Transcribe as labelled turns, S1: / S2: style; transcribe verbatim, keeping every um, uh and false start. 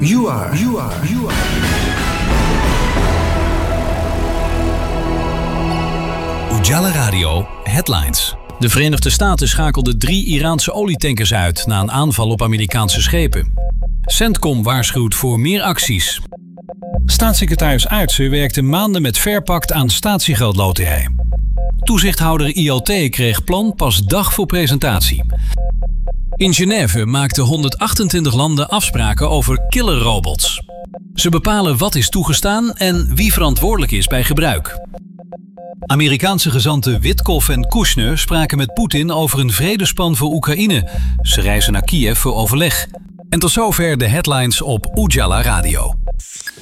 S1: You are, you are, you are.
S2: Ujala Radio Headlines. De Verenigde Staten schakelden drie Iraanse olietankers uit na een aanval op Amerikaanse schepen. Centcom waarschuwt voor meer acties. Staatssecretaris Aertsen werkte maanden met Fairpact aan statiegeldloterij. Toezichthouder I O T kreeg plan pas dag voor presentatie. In Genève maakten honderdachtentwintig landen afspraken over killerrobots. Ze bepalen wat is toegestaan en wie verantwoordelijk is bij gebruik. Amerikaanse gezanten Witkoff en Kushner spraken met Poetin over een vredesplan voor Oekraïne. Ze reizen naar Kiev voor overleg. En tot zover de headlines op Ujala Radio.